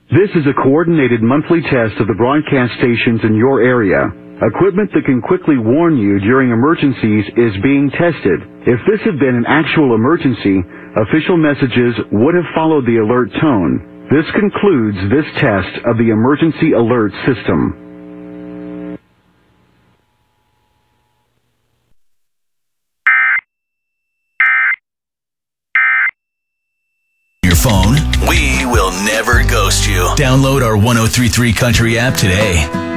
This is a coordinated monthly test of the broadcast stations in your area. Equipment that can quickly warn you during emergencies is being tested. If this had been an actual emergency, official messages would have followed the alert tone. This concludes this test of the emergency alert system. Your phone, we will never ghost you. Download our 103.3 Country app today.